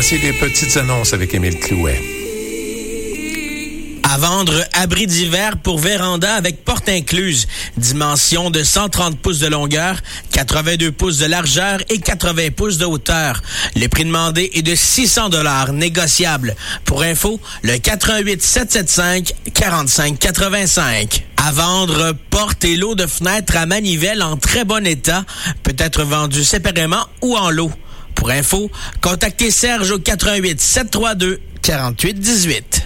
Voici les petites annonces avec Émile Clouet. À vendre, abri d'hiver pour véranda avec porte incluse. Dimension de 130 pouces de longueur, 82 pouces de largeur et 80 pouces de hauteur. Le prix demandé est de 600 $, négociable. Pour info, le 88 775 45 85. À vendre, porte et lot de fenêtres à manivelle en très bon état, peut être vendu séparément ou en lot. Pour info, contactez Serge au 88 732 48 18.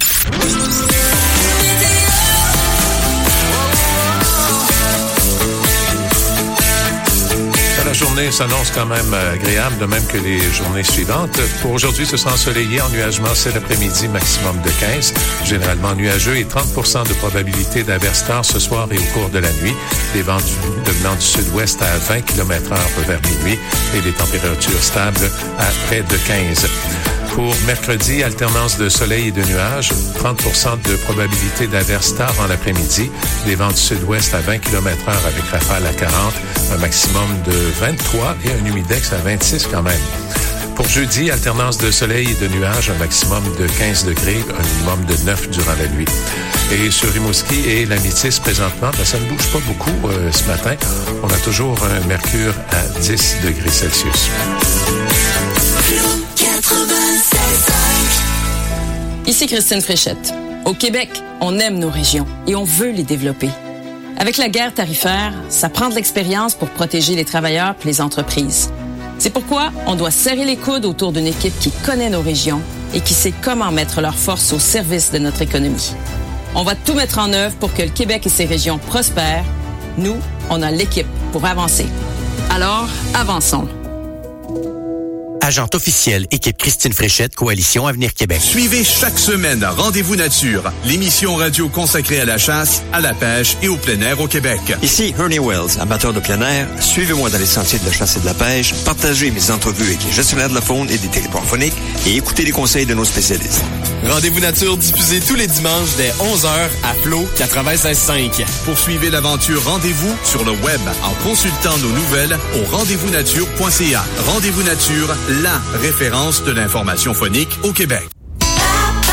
La journée s'annonce quand même agréable, de même que les journées suivantes. Pour aujourd'hui, ce sera ensoleillé, ennuagement cet après-midi, maximum de 15. Généralement nuageux et 30% de probabilité d'averse tard ce soir et au cours de la nuit. Des vents devenant du sud-ouest à 20 km/h vers minuit et des températures stables à près de 15. Pour mercredi, alternance de soleil et de nuages, 30% de probabilité d'averse tard en l'après-midi, des vents du sud-ouest à 20 km/h avec rafale à 40, un maximum de 23 et un humidex à 26 quand même. Pour jeudi, alternance de soleil et de nuages, un maximum de 15 degrés, un minimum de 9 durant la nuit. Et sur Rimouski et la Métis, présentement, ça ne bouge pas beaucoup ce matin. On a toujours un mercure à 10 degrés Celsius. Ici Christine Fréchette. Au Québec, on aime nos régions et on veut les développer. Avec la guerre tarifaire, ça prend de l'expérience pour protéger les travailleurs et les entreprises. C'est pourquoi on doit serrer les coudes autour d'une équipe qui connaît nos régions et qui sait comment mettre leurs forces au service de notre économie. On va tout mettre en œuvre pour que le Québec et ses régions prospèrent. Nous, on a l'équipe pour avancer. Alors, avançons. Agente officielle, équipe Christine Fréchette, Coalition Avenir Québec. Suivez chaque semaine Rendez-vous Nature, l'émission radio consacrée à la chasse, à la pêche et au plein air au Québec. Ici Ernie Wells, amateur de plein air. Suivez-moi dans les sentiers de la chasse et de la pêche, partagez mes entrevues avec les gestionnaires de la faune et des territoires phoniques et écoutez les conseils de nos spécialistes. Rendez-vous Nature diffusé tous les dimanches dès 11h à Flo 96.5. Poursuivez l'aventure Rendez-vous sur le web en consultant nos nouvelles au rendez-vous-nature.ca. Rendez-vous Nature, la référence de l'information phonique au Québec.